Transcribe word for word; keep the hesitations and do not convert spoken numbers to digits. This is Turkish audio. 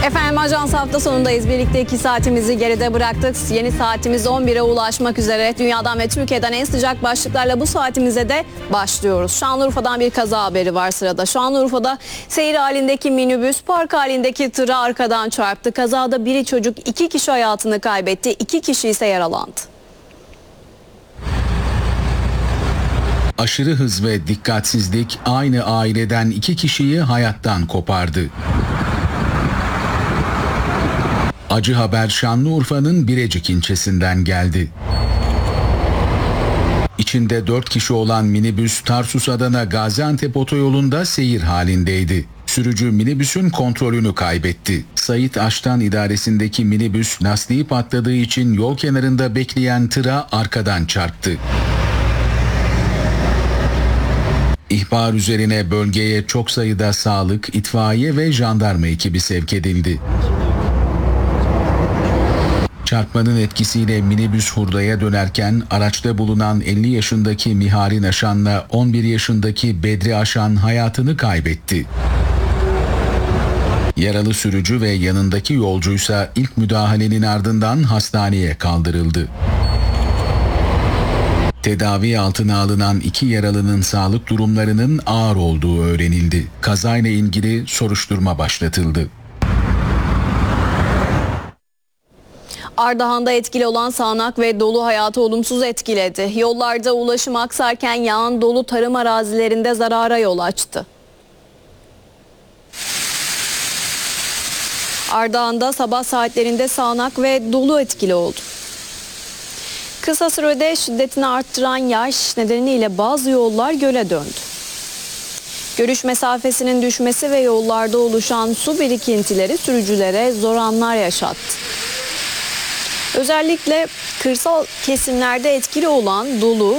Efendim Ajans hafta sonundayız. Birlikte iki saatimizi geride bıraktık. Yeni saatimiz on bire ulaşmak üzere. Dünyadan ve Türkiye'den en sıcak başlıklarla bu saatimize de başlıyoruz. Şanlıurfa'dan bir kaza haberi var sırada. Şanlıurfa'da seyir halindeki minibüs park halindeki tıra arkadan çarptı. Kazada biri çocuk, iki kişi hayatını kaybetti. iki kişi ise yaralandı. Aşırı hız ve dikkatsizlik aynı aileden iki kişiyi hayattan kopardı. Acı haber Şanlıurfa'nın Birecik ilçesinden geldi. İçinde dört kişi olan minibüs Tarsus-Adana Gaziantep otoyolunda seyir halindeydi. Sürücü minibüsün kontrolünü kaybetti. Sait Aştan idaresindeki minibüs lastiği patladığı için yol kenarında bekleyen tıra arkadan çarptı. İhbar üzerine bölgeye çok sayıda sağlık, itfaiye ve jandarma ekibi sevk edildi. Çarpmanın etkisiyle minibüs hurdaya dönerken araçta bulunan elli yaşındaki Miharin Aşan'la on bir yaşındaki Bedri Aşan hayatını kaybetti. Yaralı sürücü ve yanındaki yolcuysa ilk müdahalenin ardından hastaneye kaldırıldı. Tedavi altına alınan iki yaralının sağlık durumlarının ağır olduğu öğrenildi. Kazayla ilgili soruşturma başlatıldı. Ardahan'da etkili olan sağanak ve dolu hayatı olumsuz etkiledi. Yollarda ulaşım aksarken yağan dolu tarım arazilerinde zarara yol açtı. Ardahan'da sabah saatlerinde sağanak ve dolu etkili oldu. Kısa sürede şiddetini arttıran yağış nedeniyle bazı yollar göle döndü. Görüş mesafesinin düşmesi ve yollarda oluşan su birikintileri sürücülere zor anlar yaşattı. Özellikle kırsal kesimlerde etkili olan dolu